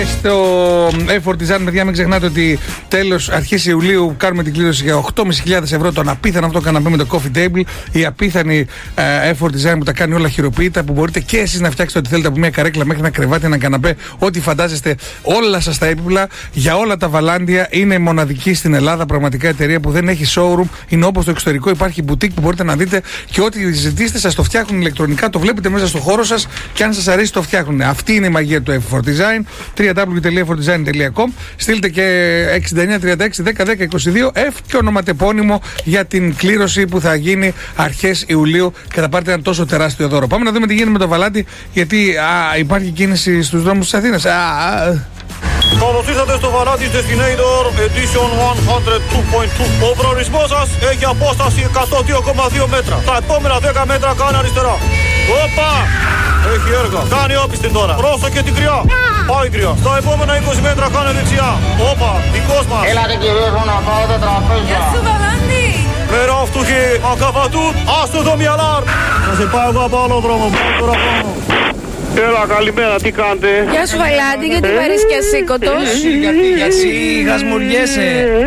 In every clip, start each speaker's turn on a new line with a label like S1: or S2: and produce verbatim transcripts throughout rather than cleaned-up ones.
S1: Στο εφορτιζάν, παιδιά, μην ξεχνάτε ότι τέλος αρχές Ιουλίου κάνουμε την κλήρωση για οκτώ χιλιάδες πεντακόσια ευρώ τον απίθανο αυτό καναπέ με το coffee table. Η απίθανη εφορτιζάν που τα κάνει όλα χειροποίητα, που μπορείτε και εσείς να φτιάξετε ό,τι θέλετε από μια καρέκλα μέχρι ένα κρεβάτι, ένα καναπέ, ό,τι φαντάζεστε, όλα σας τα έπιπλα για όλα τα βαλάντια. Είναι μοναδική στην Ελλάδα, πραγματικά εταιρεία που δεν έχει showroom. Είναι όπως το εξωτερικό, υπάρχει boutique που μπορείτε να δείτε και ό,τι ζητήσετε σας το φτιάχνουν ηλεκτρονικά, το βλέπετε μέσα στο χώρο σας και αν σας αρέσει το φτιάχνουν. Αυτή είναι η μαγεία του εφορτιζάν. double-u double-u double-u τελεία εφορτιζάν τελεία com. Στείλτε και εξήντα εννιά τριάντα έξι δέκα δέκα είκοσι δύο F και ονοματεπώνυμο για την κλήρωση που θα γίνει αρχές Ιουλίου και θα πάρετε ένα τόσο τεράστιο δώρο. Πάμε να δούμε τι γίνεται με το βαλάτι, γιατί α, υπάρχει κίνηση στους δρόμους της Αθήνας. Α, α.
S2: Καλώς ήρθατε στο Βαλάτης Destinator Edition εκατόν δύο κόμμα δύο. Ο προορισμός σας έχει απόσταση εκατόν δύο κόμμα δύο μέτρα. Τα επόμενα δέκα μέτρα κάνε αριστερά. Όπα! Έχει έργα. Κάνει όπιστη τώρα. Πρόσεχε την κρυά. Πάει κρυά. Στα επόμενα είκοσι μέτρα κάνε δεξιά. Όπα! Δικός μας.
S3: Έλατε κυρίως να πάω τα τραπέζια.
S4: Γεια σου Βαλάντη.
S2: Μέρα φτωχή. Ακαβατούν. Άστο το μυαλάρ. Θα σε πάω εγώ από άλλο δρόμο. Πάω τώρα πάνω. Έλα, καλημέρα, τι κάνετε?
S4: Γεια σου Βαλάντη, γιατί βαρύς και ασήκωτος?
S1: Γιατί, γιατί γασμουριέσαι?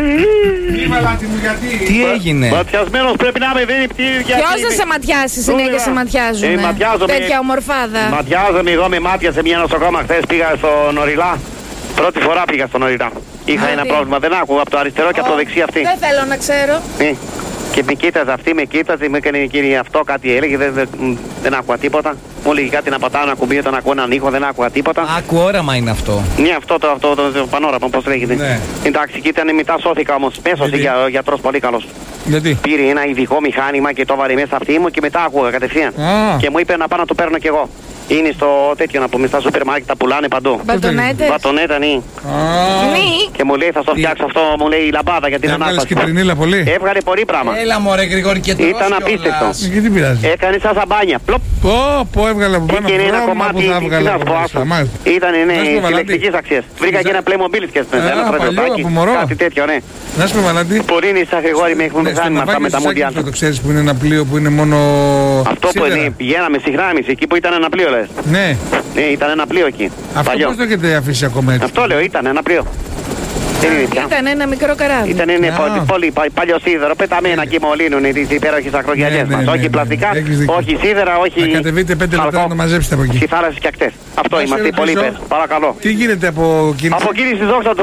S1: Τι Βαλάντη μου, γιατί? Τι έγινε?
S2: Ματιασμένος πρέπει να είμαι, δεν είναι πτήρια.
S4: Ποιος θα σε ματιάσει, συνέχεια σε ματιάζουνε?
S2: Ε, ματιάζομαι.
S4: Τέτοια ομορφάδα.
S2: Ματιάζομαι, εγώ με μάτια σε μια νοσοκόμα. Χθες πήγα στο Νοριλά. Πρώτη φορά πήγα στο Νοριλά. Είχα ένα πρόβλημα, δεν άκουγα από το αριστερό και από το δεξί αυτή.
S4: Δεν θέλω να ξέρω.
S2: Ε. Και με κοίταζε αυτή, με κοίταζε, μου έκανε κύριε αυτό, κάτι έλεγε, δεν, δεν, δεν άκουγα τίποτα. Μου έλεγε κάτι να πατάω ένα κουμπί, όταν ακούω έναν ήχο, δεν άκουγα τίποτα.
S5: Άκου όραμα είναι αυτό.
S2: Ναι, αυτό το, αυτό, το, το πανόραμα, πώς λέγεται.
S1: Ναι.
S2: Εντάξει, και ήταν μετά σώθηκα όμως. Μέσωσε για ο γιατρός πολύ καλός.
S1: Γιατί?
S2: Πήρε ένα ειδικό μηχάνημα και το βάλε μέσα αυτή μου και μετά άκουγα κατευθείαν.
S1: Α.
S2: Και μου είπε να πάω να το παίρνω κι εγώ. Είναι στο τέτοιο να πούμε, στα σούπερ μάρκετ τα πουλάνε παντού.
S4: Μπατονέτες.
S2: Μπατονέτα, ναι.
S4: Ναι.
S2: Και μου λέει θα στο φτιάξω αυτό, μου λέει η λαμπάδα για την
S1: Έβγαλες
S2: ανάπτυξη.
S1: κυτρινίλα πολύ?
S2: Έβγαλε πολύ πράγμα.
S5: Έλα μωρέ Γρηγόρη και τρως
S2: Ήταν απίστευτο.
S5: κιόλας.
S1: Και τι πειράζει?
S2: Έκανε σαν σαμπάνια. Πλοπ.
S1: Πω, πω, έβγαλε από πάνω
S2: Και είναι ένα
S1: χρώμα
S2: κομμάτι
S1: που θα
S2: της
S1: έβγαλε.
S2: Ήταν
S1: Να σου πω,
S2: ναι,
S1: Βαλάντη.
S2: συλλεκτικής αξίας. Βρήκα και ένα Playmobil και
S1: Α,
S2: ένα
S1: παλιό,
S2: στρατιωτάκι.
S1: από μωρό.
S2: Κάτι τέτοιο, ναι.
S1: Να σου πω, Βαλάντη.
S2: Πολύ είναι σαν Γρηγόρη με έχουν
S1: Ναι, στο
S2: μηχάνημα αυτά με τα
S1: ναυάγιο
S2: Μουντιάλ.
S1: στο το ξέρεις που είναι ένα πλοίο που είναι μόνο
S2: Αυτό που
S1: σίδερα.
S2: είναι, πηγαίναμε συχνά εμείς εκεί που ήταν ένα πλοίο λες.
S1: Ναι.
S2: Ναι, ήταν ένα πλοίο εκεί.
S1: Αυτό
S2: Παλιό.
S1: πώς το έχετε αφήσει ακόμα έτσι?
S2: Αυτό λέω, ήταν ένα πλοίο. Δεν είναι πια.
S4: Ήταν ένα μικρό καράβι.
S2: Ήταν είναι
S1: Α.
S2: πολύ, πολύ πα- παλιό σίδερο, πεταμένα και μολύνουν τις υπέροχες ακρογιαλιές
S1: Ναι, ναι,
S2: μας.
S1: ναι,
S2: Όχι
S1: ναι.
S2: πλαστικά,
S1: Έχεις δίκιο.
S2: όχι σίδερα, όχι.
S1: Να κατεβείτε πέντε λεπτά να το μαζέψετε από εκεί.
S2: Στη θάλασσα και ακτές. Αυτό
S1: Να σε
S2: είμαστε πολύ
S1: ρωτήσω.
S2: υπέρ. Παρακαλώ.
S1: Τι γίνεται από κίνηση?
S2: Από κίνηση δόξα το.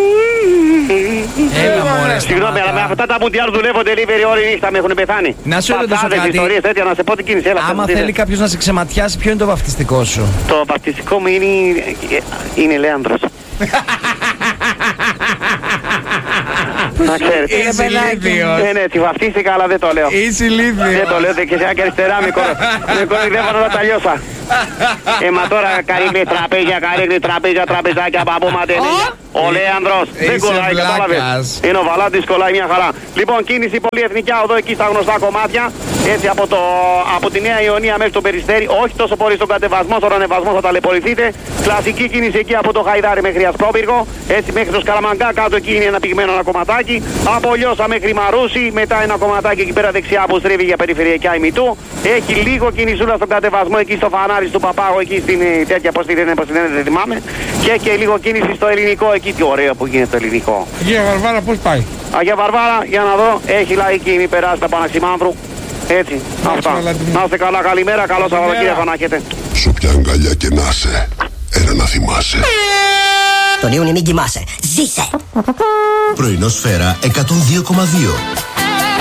S5: Έλα μωρέ
S2: Συγγνώμη, αλλά με
S5: σταμάτα.
S2: αυτά τα μουντιάλ δουλεύω delivery όλη νύχτα, με έχουν πεθάνει.
S5: Να σε ρωτήσω
S2: Πατάδες,
S5: κάτι.
S2: ιστορίες τέτοια, να σε πω την κίνηση. Έλα,
S5: Άμα
S2: πες μου,
S5: θέλει
S2: τι
S5: κάποιος να σε ξεματιάσει, ποιο είναι το βαφτιστικό σου?
S2: είναι. Το βαπτιστικό μου είναι, είναι Λέανδρος. Να ξέρετε.
S1: Είσαι ηλίθιος.
S2: Ναι, ναι, τη βαφτίστηκα, αλλά δεν το λέω.
S1: Είσαι ηλίθιος.
S2: Δεν το λέω, και σε και αριστερά με κορο- με κοροϊδεύουν όλα τα λιώσα. Ε, μα τώρα καρύκλες τραπέζια, καρύκλες τραπέζια, τραπεζάκια, παππού μαντελίνια. Ο Λέανδρος δεν
S1: Είσαι
S2: κολλάει, κατάλαβες.
S1: βλάκας.
S2: Είναι ο Βαλάντης, κολλάει μια χαρά. Λοιπόν, κίνηση πολυεθνικιά οδό εκεί στα γνωστά κομμάτια. Έτσι από, το, από τη Νέα Ιωνία μέχρι το Περιστέρι. Όχι τόσο πολύ στον κατεβασμό, στον ανεβασμό θα ταλαιπωρηθείτε. Κλασική κίνηση εκεί από το Χαϊδάρι μέχρι Ασπρόπυργο. Έτσι μέχρι το Σκαραμαγκά, κάτω εκεί είναι ένα πυγμένο ένα κομματάκι. Από Λιώσα μέχρι Μαρούσι, μετά ένα κομματάκι εκεί πέρα δεξιά που στρίβει για περιφερειακά ημιτού. Έχει λίγο κινησούλα στον κατεβασμό εκεί στο φανάρι του Παπάγο, εκεί στην ε, τέτοια πώ τη λένε, πώς τη λένε, δεν θυμάμαι. Και έχει και λίγο κίνηση στο ελληνικό εκεί. Τι ωραίο που γίνεται το ελληνικό.
S1: Αγία Βαρβάρα πώς πάει?
S2: Αγία Βαρβάρα, για να δω, έχει λαϊκή, μη περάσει τα Παναξιμάνδρου. Έτσι,
S1: Να
S2: αυτά.
S1: είσαι καλά,
S2: Να είστε καλά, καλημέρα, καλό Σαββατοκύριακο να έχετε.
S6: Σου πια αγκαλιά και να σε, έλα να θυμάσαι.
S7: Τον Ιούνι μην κοιμάσαι. Ζήσε!
S8: Πρωινό Σφαίρα εκατόν δύο κόμμα δύο.